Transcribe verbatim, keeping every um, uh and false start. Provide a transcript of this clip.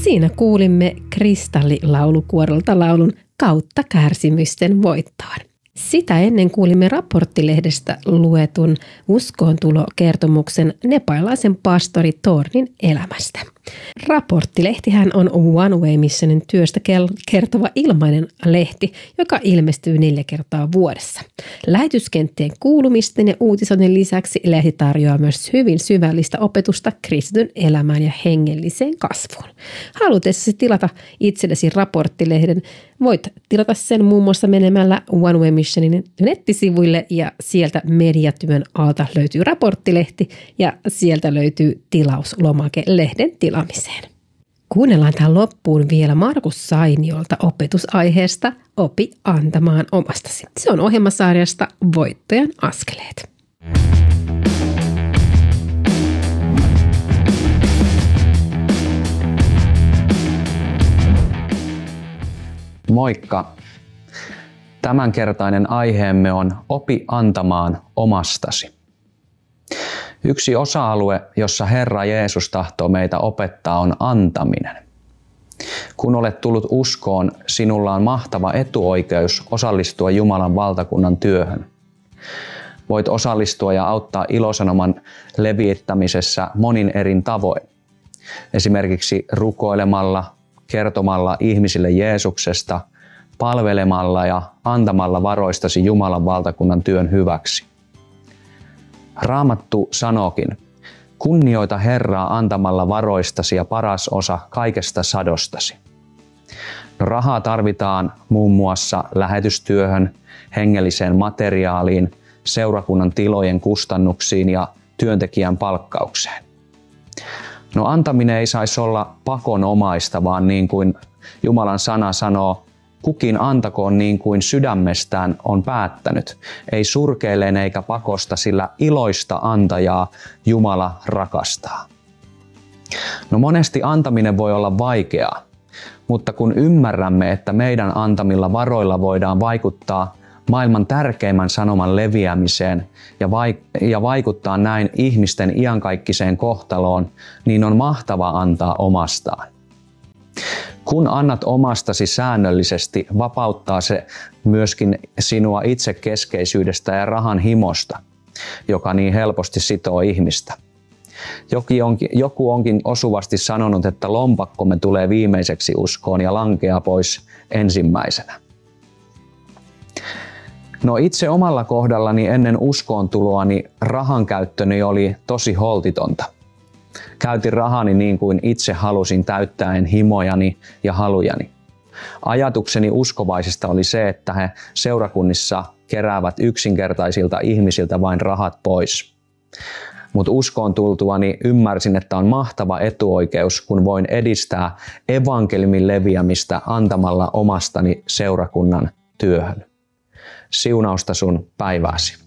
Siinä kuulimme Kristallilaulukuorolta laulun Kautta kärsimysten voittoon. Sitä ennen kuulimme Raporttilehdestä luetun uskoontulokertomuksen nepalilaisen pastori Thornin elämästä. Raporttilehtihän on One Way Missionin työstä kertova ilmainen lehti, joka ilmestyy neljä kertaa vuodessa. Lähetyskenttien kuulumisten ja uutisoinnin lisäksi lehti tarjoaa myös hyvin syvällistä opetusta kristityn elämään ja hengelliseen kasvuun. Halutessasi tilata itsellesi Raporttilehden, voit tilata sen muun muassa menemällä One Way Missionin nettisivuille ja sieltä mediatyön alta löytyy Raporttilehti ja sieltä löytyy tilauslomake lehden tilaamiseen. Kuunnellaan tähän loppuun vielä Markus Sainiolta opetusaiheesta Opi antamaan omastasi. Se on ohjelmasarjasta Voittajan askeleet. Moikka! Tämänkertainen aiheemme on Opi antamaan omastasi. Yksi osa-alue, jossa Herra Jeesus tahtoo meitä opettaa, on antaminen. Kun olet tullut uskoon, sinulla on mahtava etuoikeus osallistua Jumalan valtakunnan työhön. Voit osallistua ja auttaa ilosanoman levittämisessä monin erin tavoin. Esimerkiksi rukoilemalla, kertomalla ihmisille Jeesuksesta, palvelemalla ja antamalla varoistasi Jumalan valtakunnan työn hyväksi. Raamattu sanookin, kunnioita Herraa antamalla varoistasi ja paras osa kaikesta sadostasi. No, rahaa tarvitaan muun muassa lähetystyöhön, hengelliseen materiaaliin, seurakunnan tilojen kustannuksiin ja työntekijän palkkaukseen. No, antaminen ei saisi olla pakonomaista, vaan niin kuin Jumalan sana sanoo, kukin antakoon niin kuin sydämestään on päättänyt, ei surkeilleen eikä pakosta, sillä iloista antajaa Jumala rakastaa. No, monesti antaminen voi olla vaikeaa, mutta kun ymmärrämme, että meidän antamilla varoilla voidaan vaikuttaa maailman tärkeimmän sanoman leviämiseen ja, vaik- ja vaikuttaa näin ihmisten iankaikkiseen kohtaloon, niin on mahtava antaa omastaan. Kun annat omastasi säännöllisesti, vapauttaa se myöskin sinua itsekeskeisyydestä ja rahan himosta, joka niin helposti sitoo ihmistä. Joku onkin osuvasti sanonut, että lompakkomme tulee viimeiseksi uskoon ja lankeaa pois ensimmäisenä. No, itse omalla kohdallani ennen uskoontuloani rahan käyttöni oli tosi holtitonta. Käytin rahani niin kuin itse halusin täyttäen himojani ja halujani. Ajatukseni uskovaisista oli se, että he seurakunnissa keräävät yksinkertaisilta ihmisiltä vain rahat pois. Mutta uskoon tultuani ymmärsin, että on mahtava etuoikeus, kun voin edistää evankeliumin leviämistä antamalla omastani seurakunnan työhön. Siunausta sun päivääsi.